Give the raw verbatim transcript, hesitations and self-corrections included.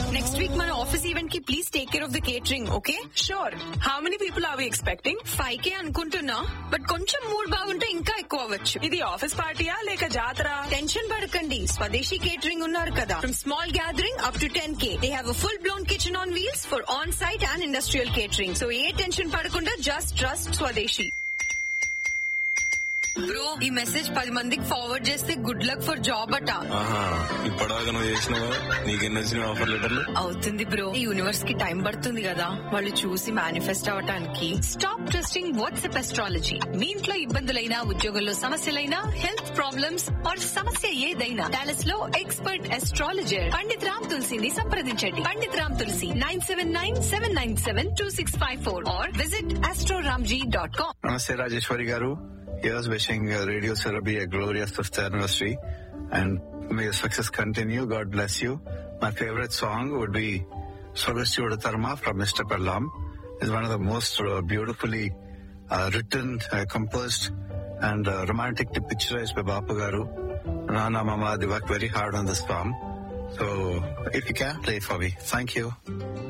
Next week మన office event కి please take care of the catering, okay? Sure. How many people are we expecting? Five కే అనుకుంటున్నా, but కొంచెం mood బాగుంటే ఇంకా ఎక్కువ అవ్వచ్చు. ఇది ఆఫీస్ పార్టీయా లేక జాతర? టెన్షన్ పడకండి, స్వదేశీ కేటరింగ్ ఉన్నారు కదా. From small gathering up to ten K they have a full blown kitchen on wheels for on site and industrial catering. So A tension పడకుండా జస్ట్ ట్రస్ట్ స్వదేశీ. బ్రో, ఈ మెసేజ్ పది మందికి ఫార్వర్డ్ చేస్తే గుడ్ లక్ ఫర్ జాబ్ అట. ఇప్పటిదాకా నువ్వు చేసినావా? నీకెన్ని వచ్చిన ఆఫర్ లెటర్లు? అవుతుంది బ్రో, ఈ యూనివర్స్ కి టైం పడుతుంది కదా వాళ్ళు చూసి మేనిఫెస్ట్ అవటానికి. Stop trusting WhatsApp astrology. మీ ఇంట్లో ఇబ్బందులైనా, ఉద్యోగంలో సమస్యలైనా, హెల్త్ ప్రాబ్లమ్స్ ఆర్ సమస్య ఏదైనా, డాలస్ లో ఎక్స్పర్ట్ అస్ట్రాలజర్ పండిత్ రామ్ తులసిని సంప్రదించండి. పండిత్ రామ్ తులసి nine seven nine seven nine seven two six five four are visit Astroramji dot com. నమస్తే రాజేశ్వరి గారు. Here's wishing uh, Radio Surabhi a glorious fifth anniversary and may your success continue. God bless you. My favorite song would be Swagasti Udatarma from Mister Pallam. It's one of the most uh, beautifully uh, written, uh, composed and uh, romantically picturized by Bapu Garu. Rana Mama, they worked very hard on this song. So if you can, play it for me. Thank you.